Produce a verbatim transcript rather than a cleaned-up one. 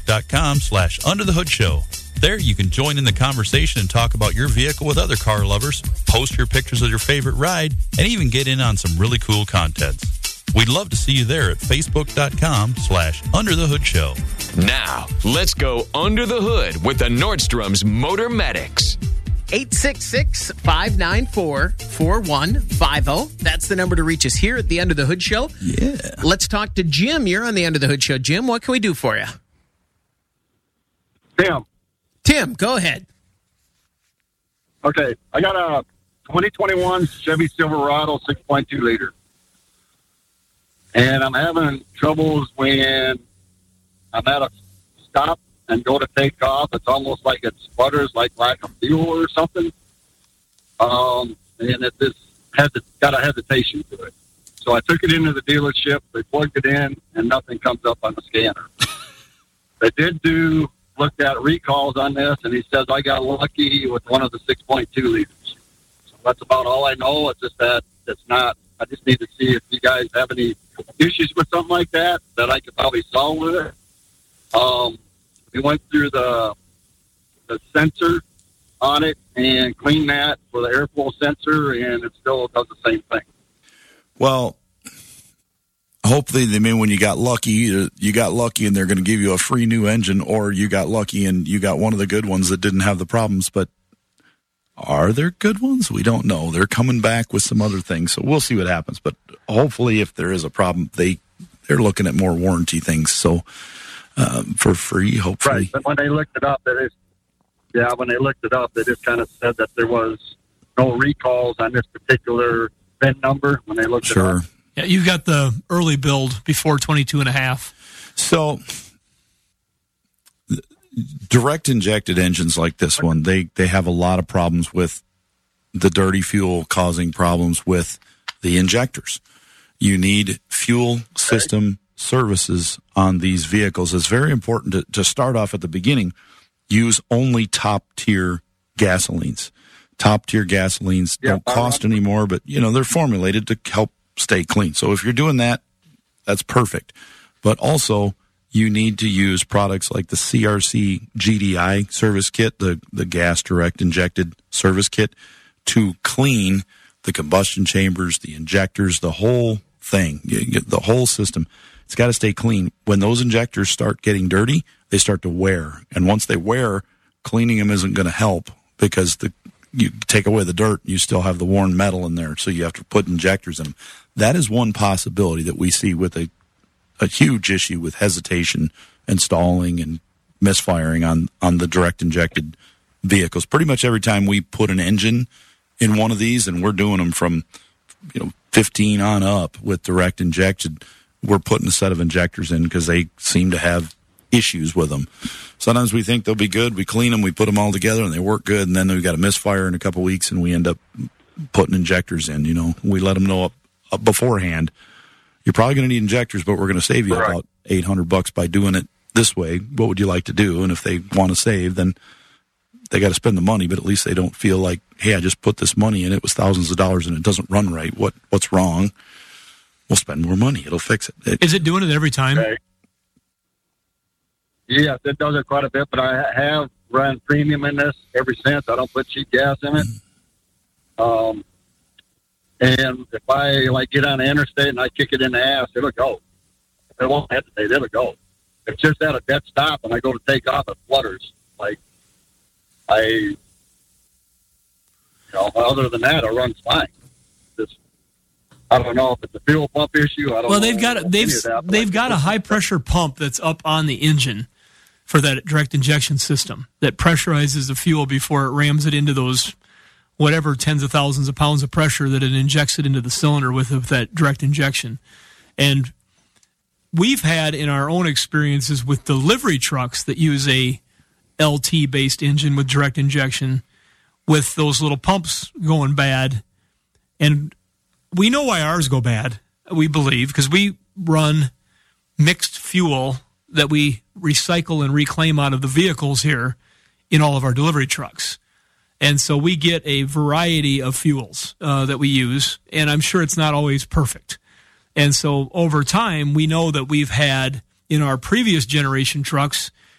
facebook.com slash under the hood show. There you can join in the conversation and talk about your vehicle with other car lovers, post your pictures of your favorite ride, and even get in on some really cool contents. We'd love to see you there at facebook.com slash under the hood show. Now, let's go under the hood with the Nordstrom's Motor Medics. eight six six, five nine four, four one five zero. That's the number to reach us here at the Under the Hood Show. Yeah. Let's talk to Jim. You're on the Under the Hood Show. Jim, what can we do for you? Tim. Tim, go ahead. Okay, I got a twenty twenty-one Chevy Silverado six point two liter. And I'm having troubles when I'm at a stop and go to take off. It's almost like it sputters, like lack of fuel or something. Um, and it just has got a hesitation to it. So I took it into the dealership. They plugged it in, and nothing comes up on the scanner. They did do... looked at recalls on this, and he says I got lucky with one of the six point two liters. So that's about all I know. It's just that it's not. I just need to see if you guys have any issues with something like that that I could probably solve with it. Um, we went through the the sensor on it and cleaned that for the airflow sensor, and it still does the same thing. Well, hopefully, they mean when you got lucky, you got lucky and they're going to give you a free new engine, or you got lucky and you got one of the good ones that didn't have the problems. But are there good ones? We don't know. They're coming back with some other things, so we'll see what happens. But hopefully, if there is a problem, they, they're looking at more warranty things. So um, for free, hopefully. Right, but when they looked it up, it is, yeah, when they looked it up, they just kind of said that there was no recalls on this particular V I N number when they looked sure. it up. Yeah, you've got the early build before twenty-two and a half. So direct injected engines like this one, they, they have a lot of problems with the dirty fuel causing problems with the injectors. You need fuel system services on these vehicles. It's very important to, to start off at the beginning. Use only top-tier gasolines. Top-tier gasolines yeah, don't cost any more, but, you know, they're formulated to help stay clean. So if you're doing that, that's perfect. But also, you need to use products like the C R C G D I service kit, the, the gas direct injected service kit, to clean the combustion chambers, the injectors, the whole thing, the whole system. It's got to stay clean. When those injectors start getting dirty, they start to wear. And once they wear, cleaning them isn't going to help, because the you take away the dirt, you still have the worn metal in there, so you have to put injectors in them. That is one possibility that we see with a, a huge issue with hesitation and stalling and misfiring on, on the direct injected vehicles. Pretty much every time we put an engine in one of these, and we're doing them from, you know, fifteen on up with direct injected, we're putting a set of injectors in because they seem to have issues with them. Sometimes we think they'll be good. We clean them, we put them all together, and they work good. And then we've got a misfire in a couple weeks, and we end up putting injectors in. You know, we let them know up, up beforehand. You're probably going to need injectors, but we're going to save you right. about eight hundred bucks by doing it this way. What would you like to do? And if they want to save, then they got to spend the money. But at least they don't feel like, hey, I just put this money in. It was thousands of dollars, and it doesn't run right. What what's wrong? We'll spend more money. It'll fix it. it Is it doing it every time? Okay. Yes, it does it quite a bit, but I have run premium in this ever since. I don't put cheap gas in it. Um, and if I like get on the interstate and I kick it in the ass, it'll go. It won't hesitate. It'll go. It's just at a dead stop, and I go to take off, it flutters. Like I, you know, other than that, it runs fine. Just, I don't know if it's a fuel pump issue. I don't. Well, know they've got they've that, they've like, got a high pressure pump that's up on the engine for that direct injection system that pressurizes the fuel before it rams it into those whatever tens of thousands of pounds of pressure that it injects it into the cylinder with, with that direct injection. And we've had in our own experiences with delivery trucks that use a L T-based engine with direct injection with those little pumps going bad. And we know why ours go bad, we believe, because we run mixed fuel that we recycle and reclaim out of the vehicles here in all of our delivery trucks. And so we get a variety of fuels uh, that we use, and I'm sure it's not always perfect. And so over time, we know that we've had, in our previous generation trucks,